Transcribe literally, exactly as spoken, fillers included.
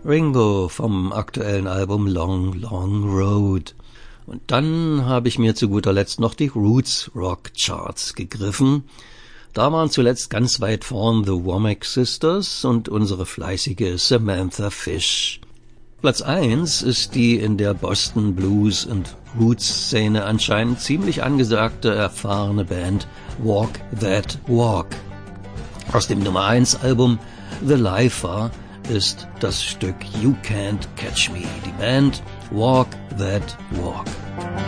Ringo vom aktuellen Album Long, Long Road. Und dann habe ich mir zu guter Letzt noch die Roots Rock Charts gegriffen. Da waren zuletzt ganz weit vorn The Womack Sisters und unsere fleißige Samantha Fish. Platz eins ist die in der Boston Blues- und Roots-Szene anscheinend ziemlich angesagte, erfahrene Band Walk That Walk. Aus dem Nummer eins Album The Lifer ist das Stück You Can't Catch Me. Die Band Walk That Walk.